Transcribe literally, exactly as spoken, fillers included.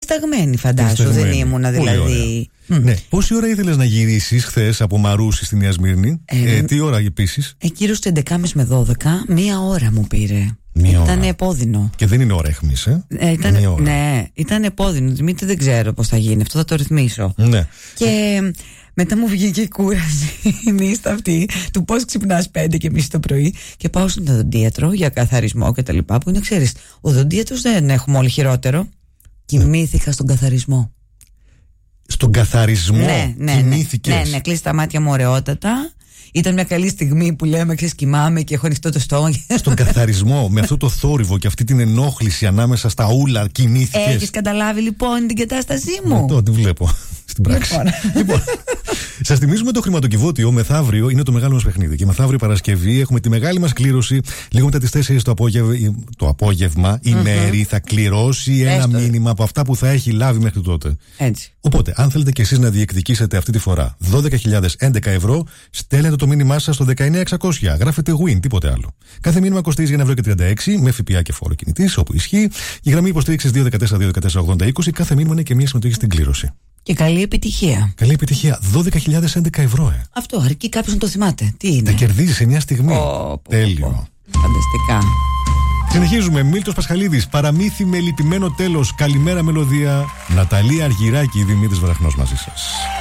σταγμένη, φαντάσου. Δεν ήμουνα δηλαδή. Mm. Ναι. Πόση ώρα ήθελες να γυρίσεις χθες από Μαρούσι στη Νέα Σμύρνη? Ε, ε, τι ώρα επίσης? Ε, γύρω στις έντεκα και μισή με δώδεκα, μία ώρα μου πήρε. Ήταν επώδυνο. Και δεν είναι ώρα αιχμής, ε? ε ήταν, ναι, ήταν επώδυνο. Δημήτρη, δεν ξέρω πώς θα γίνει. Αυτό θα το ρυθμίσω. Ναι. Και μετά μου βγήκε η κούραση νύστα αυτή του πώς ξυπνάς πέντε και μισή το πρωί και πάω στον οδοντίατρο για καθαρισμό και τα λοιπά. Που είναι, ξέρεις, ο οδοντίατρος δεν έχουμε όλοι χειρότερο. Κοιμήθηκα στον καθαρισμό. Στον καθαρισμό ναι, ναι, κοιμήθηκες? Ναι, ναι, ναι, κλείσει τα μάτια μου ωραιότατα. Ήταν μια καλή στιγμή που λέμε, ξέρεις, κοιμάμαι και έχω ανοιχτό το στόμα. Στον καθαρισμό, με αυτό το θόρυβο και αυτή την ενόχληση ανάμεσα στα ούλα, κοιμήθηκες? Έχεις καταλάβει λοιπόν την κατάστασή μου? Αυτό τη βλέπω στην πράξη. Λοιπόν, σας θυμίζουμε το χρηματοκιβώτιο. Μεθαύριο είναι το μεγάλο μας παιχνίδι. Και μεθαύριο Παρασκευή έχουμε τη μεγάλη μας κλήρωση. Λίγο μετά τις τέσσερις το απόγευμα, το απόγευμα η mm-hmm. Μέρη θα κληρώσει ένα Έστω. μήνυμα από αυτά που θα έχει λάβει μέχρι τότε. Έτσι. Οπότε, αν θέλετε και εσείς να διεκδικήσετε αυτή τη φορά δώδεκα χιλιάδες έντεκα ευρώ, στέλνετε το μήνυμά σας στο δεκαεννιά εξακόσια. Γράφετε win, τίποτε άλλο. Κάθε μήνυμα κοστίζει για ένα ευρώ και τριάντα έξι με ΦΠΑ και φόρο κινητής, όπου ισχύει. Η γραμμή υποστήριξης δύο ένα τέσσερα δύο ένα τέσσερα ογδόντα είκοσι. Κάθε μήνυμα είναι και μια συμμετοχή στην κλήρωση. Και καλή επιτυχία. Καλή επιτυχία. δώδεκα χιλιάδες έντεκα ευρώ, ε. Αυτό, αρκεί κάποιος να το θυμάται. Τι είναι? Τα κερδίζει σε μια στιγμή. Oh, Τέλειο. Oh, oh. Φανταστικά. Συνεχίζουμε. Μίλτος Πασχαλίδης. Παραμύθι με λυπημένο τέλος. Καλημέρα μελωδία. Ναταλία Αργυράκη, Δημήτρης Βραχνός μαζί σας.